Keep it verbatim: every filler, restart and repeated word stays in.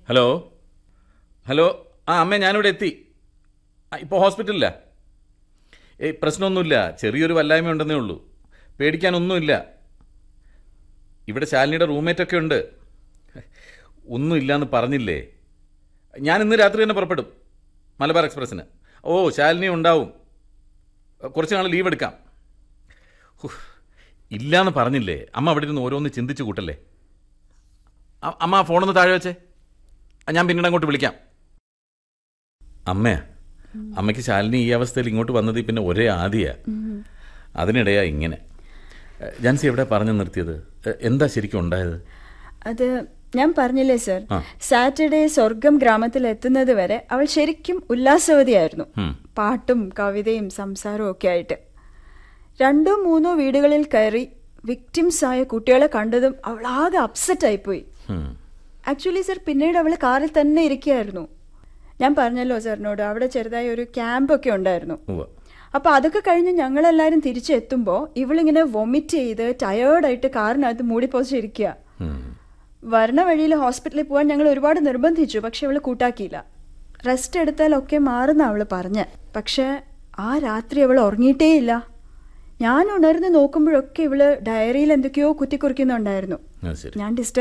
Hello hello ആ അമ്മേ, ഞാനിവിടെ എത്തി. ഇപ്പോൾ ഹോസ്പിറ്റലില്ല. ഏയ് പ്രശ്നമൊന്നുമില്ല, ചെറിയൊരു വല്ലായ്മ ഉണ്ടെന്നേ ഉള്ളൂ. പേടിക്കാനൊന്നുമില്ല. ഇവിടെ ശാലിനിയുടെ റൂംമേറ്റൊക്കെ ഉണ്ട്. ഒന്നുമില്ലയെന്ന് പറഞ്ഞില്ലേ. ഞാൻ ഇന്ന് രാത്രി തന്നെ പുറപ്പെടും മലബാർ എക്സ്പ്രസ്സിന്. ഓ, ശാലിനി ഉണ്ടാവും. കുറച്ച് നാൾ ലീവ് എടുക്കാം. ഇല്ലയെന്ന് പറഞ്ഞില്ലേ. അമ്മ അവിടെ ഇരുന്ന് ഓരോന്ന് ചിന്തിച്ചു കൂട്ടല്ലേ. അമ്മ ആ ഫോണൊന്ന് താഴെ വെച്ചേ, ഞാൻ പിന്നീട് അങ്ങോട്ട് വിളിക്കാം. അമ്മേ, അമ്മയ്ക്ക് ശാലിനി ഈ അവസ്ഥയിൽ ഇങ്ങോട്ട് വന്നത് പിന്നെ ഒരേ ആദിയാ. അതിനിടെയാ ഇങ്ങനെ. ജാൻസി എവിടെ പറഞ്ഞു നിർത്തിയത്? എന്താ ശരിക്കും ഉണ്ടായത്? അത് ഞാൻ പറഞ്ഞില്ലേ സർ, സാറ്റർഡേ സ്വർഗം ഗ്രാമത്തിൽ എത്തുന്നത് വരെ അവൾ ശരിക്കും ഉല്ലാസവതിയായിരുന്നു. പാട്ടും കവിതയും സംസാരവും ഒക്കെ ആയിട്ട്. രണ്ടോ മൂന്നോ വീടുകളിൽ കയറി വിക്ടിംസ് ആയ കുട്ടികളെ കണ്ടതും അവൾ ആകെ അപ്സെറ്റ് ആയിപ്പോയി. ആക്ച്വലി സർ, പിന്നീട് അവൾ കാറിൽ തന്നെ ഇരിക്കുകയായിരുന്നു. ഞാൻ പറഞ്ഞല്ലോ സാറിനോട്, അവിടെ ചെറുതായി ഒരു ക്യാമ്പൊക്കെ ഉണ്ടായിരുന്നു. അപ്പൊ അതൊക്കെ കഴിഞ്ഞ് ഞങ്ങളെല്ലാരും തിരിച്ചെത്തുമ്പോ ഇവളിങ്ങനെ വൊമിറ്റ് ചെയ്ത് ടയേർഡായിട്ട് കാറിനകത്ത് മൂടിപ്പോസിച്ചിരിക്കുക. വരണ വഴിയിൽ ഹോസ്പിറ്റലിൽ പോകാൻ ഞങ്ങൾ ഒരുപാട് നിർബന്ധിച്ചു, പക്ഷെ ഇവള് കൂട്ടാക്കിയില്ല. റെസ്റ്റ് എടുത്താലൊക്കെ മാറുന്ന അവള് പറഞ്ഞ്. പക്ഷെ ആ രാത്രി അവൾ ഉറങ്ങിയിട്ടേയില്ല. ഞാൻ ഉണർന്ന് നോക്കുമ്പോഴൊക്കെ ഇവള് ഡയറിയിൽ എന്തൊക്കെയോ കുത്തിക്കുറിക്കുന്നുണ്ടായിരുന്നു. ഞാൻ ഡിസ്റ്റർബ്